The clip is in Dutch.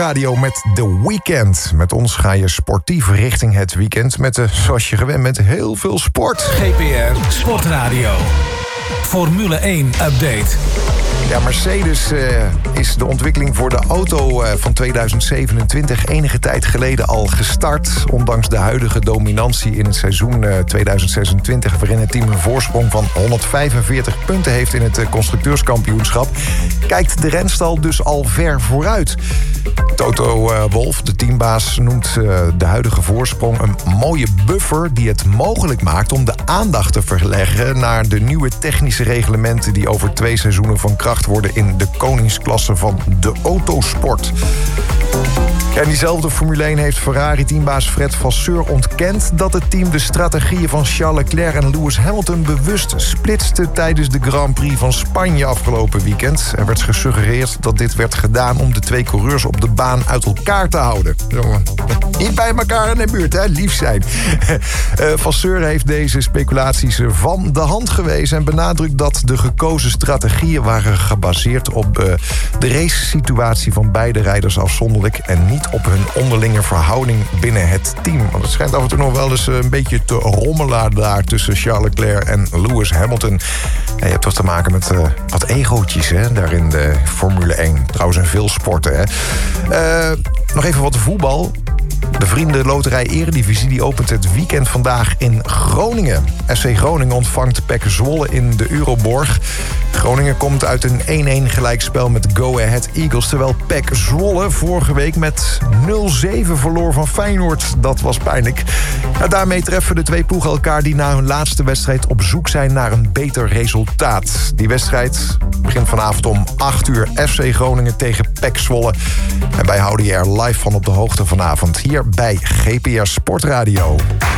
Radio met The Weeknd. Met ons ga je sportief richting het weekend met, zoals je gewend bent, heel veel sport. GPR Sportradio. Formule 1 update. Ja, Mercedes is de ontwikkeling voor de auto van 2027 enige tijd geleden al gestart. Ondanks de huidige dominantie in het seizoen 2026... waarin het team een voorsprong van 145 punten heeft in het constructeurskampioenschap, kijkt de renstal dus al ver vooruit. Toto Wolff, de teambaas, noemt de huidige voorsprong een mooie buffer die het mogelijk maakt om de aandacht te verleggen naar de nieuwe technische reglementen die over 2 seizoenen van kracht worden in de koningsklasse van de autosport. Ja, in diezelfde Formule 1 heeft Ferrari-teambaas Fred Vasseur ontkend dat het team de strategieën van Charles Leclerc en Lewis Hamilton bewust splitste tijdens de Grand Prix van Spanje afgelopen weekend. Er werd gesuggereerd dat dit werd gedaan om de 2 coureurs op de baan uit elkaar te houden. Jongen, niet bij elkaar in de buurt, hè? Lief zijn. Vasseur heeft deze speculaties van de hand gewezen en benadrukt dat de gekozen strategieën waren gebaseerd op de race-situatie van beide rijders afzonderlijk en niet op hun onderlinge verhouding binnen het team. Want het schijnt af en toe nog wel eens een beetje te rommelen daar tussen Charles Leclerc en Lewis Hamilton. En je hebt toch te maken met wat egootjes, hè, daar in de Formule 1. Trouwens in veel sporten, hè. Nog even wat voetbal. De Vriendenloterij Eredivisie die opent het weekend vandaag in Groningen. SC Groningen ontvangt PEC Zwolle in de Euroborg. Groningen komt uit een 1-1 gelijkspel met Go Ahead Eagles, terwijl PEC Zwolle vorige week met 0-7 verloor van Feyenoord. Dat was pijnlijk. Nou, daarmee treffen de 2 ploegen elkaar die na hun laatste wedstrijd op zoek zijn naar een beter resultaat. Die wedstrijd begint vanavond om 8 uur. FC Groningen tegen PEC Zwolle. En wij houden je er live van op de hoogte vanavond hier bij GPR Sportradio.